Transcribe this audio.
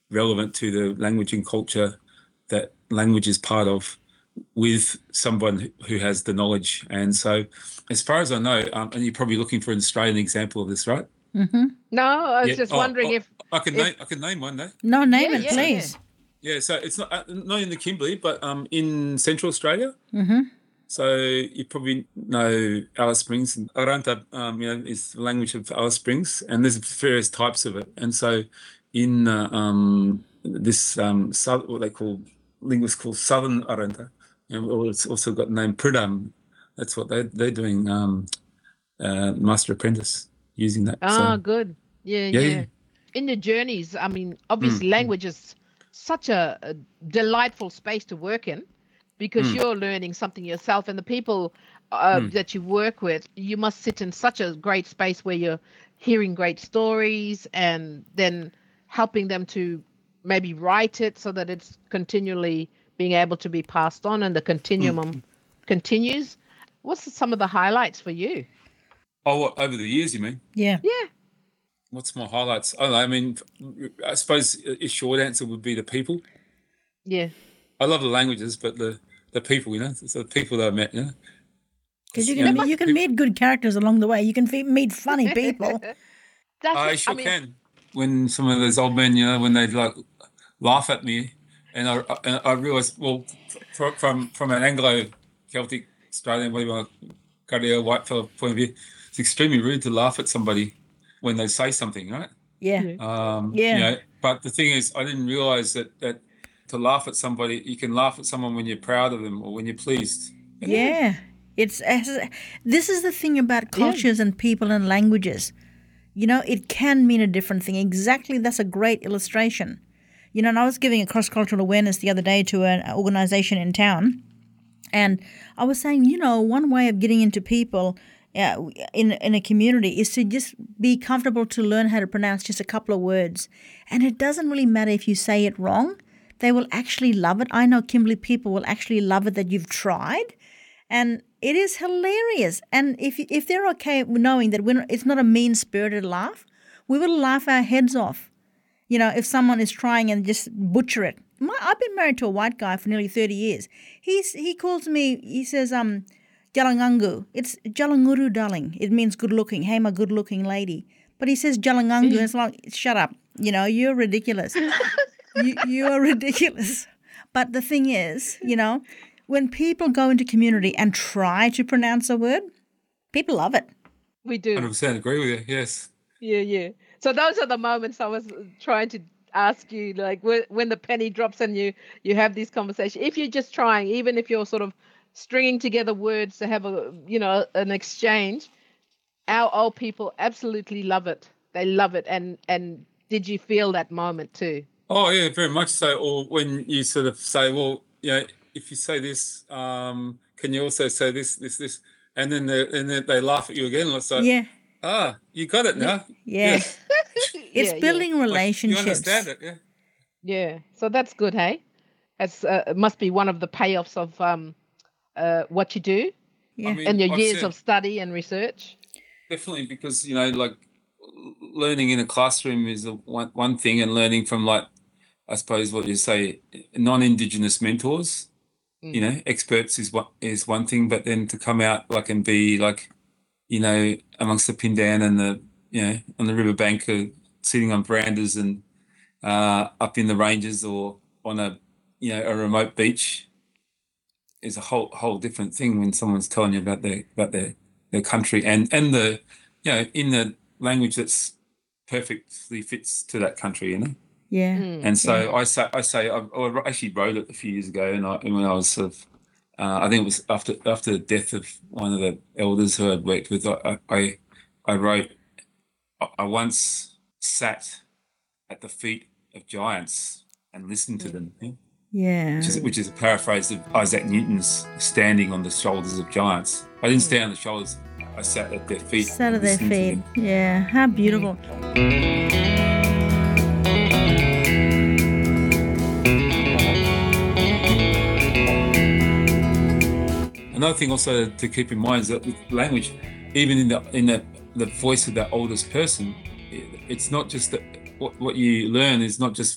relevant to the language and culture that language is part of, with someone who has the knowledge. And so, as far as I know, and you're probably looking for an Australian example of this, right? Mm-hmm. No, I was Yeah. just wondering if I can name one though. No, name Yeah, it, yeah, please. Yeah, so it's not in the Kimberley, but in Central Australia. Mm-hmm. So you probably know Alice Springs. Aranta, is the language of Alice Springs, and there's various types of it. And so in this what they call linguists call Southern Aranta, and it's also got the name Pridham. That's what they're doing. Master Apprentice using that. good. Yeah. In the journeys, I mean, obviously language is such a delightful space to work in, because you're learning something yourself, and the people that you work with, you must sit in such a great space where you're hearing great stories and then helping them to maybe write it so that it's continually being able to be passed on and the continuum continues. What's some of the highlights for you? Oh, what, over the years, you mean? Yeah. Yeah. What's my highlights? I don't know. I mean, I suppose a short answer would be the people. Yeah. I love the languages, but the people, so the people that I met, Because you can meet good characters along the way. You can meet funny people. I can. When some of those old men, when they'd like laugh at me, and I realised, well, from an Anglo-Celtic Australian, Kardiel white fellow point of view, it's extremely rude to laugh at somebody when they say something, right? Yeah. But the thing is, I didn't realise that to laugh at somebody, you can laugh at someone when you're proud of them or when you're pleased. Yeah. This is the thing about cultures and people and languages. It can mean a different thing. Exactly, that's a great illustration. And I was giving a cross-cultural awareness the other day to an organisation in town, and I was saying, one way of getting into people in a community is to just be comfortable to learn how to pronounce just a couple of words. And it doesn't really matter if you say it wrong. They will actually love it. I know Kimberley people will actually love it that you've tried. And it is hilarious. And if they're okay knowing that it's not a mean-spirited laugh, we will laugh our heads off. If someone is trying and just butcher it. I've been married to a white guy for nearly 30 years. He calls me, he says, Jalangangu. It's Jalanguru, darling. It means good-looking. Hey, my good-looking lady. But he says Jalangangu. It's like, shut up. You're ridiculous. You are ridiculous. But the thing is, when people go into community and try to pronounce a word, people love it. We do. 100% agree with you, yes. Yeah. So those are the moments I was trying to ask you, like when the penny drops and you have these conversations. If you're just trying, even if you're sort of stringing together words to have an exchange, our old people absolutely love it. They love it. And did you feel that moment too? Oh yeah, very much so. Or when you sort of say, well, if you say this, can you also say this, and then they laugh at you again. It's like, you got it now. Yeah. It's building relationships. You understand it, yeah. Yeah, so that's good, hey? It must be one of the payoffs of what you do, and your years of study and research. Definitely, because like learning in a classroom is one thing, and learning from I suppose what you say, non-Indigenous mentors, experts is one thing, but then to come out and be amongst the Pindan and the on the riverbank, sitting on verandas and up in the ranges or on a remote beach is a whole different thing when someone's telling you about their country and the in the language that's perfectly fits to that country, Yeah. And so I actually wrote it a few years ago, and when I was sort of, I think it was after the death of one of the elders who I'd worked with, I wrote, I once sat at the feet of giants and listened to them. Yeah. Which is a paraphrase of Isaac Newton's standing on the shoulders of giants. I didn't stand on the shoulders. I sat at their feet. Sat at their feet. Yeah. How beautiful. Another thing also to keep in mind is that with language, even in the voice of that oldest person, it's not just that what you learn is not just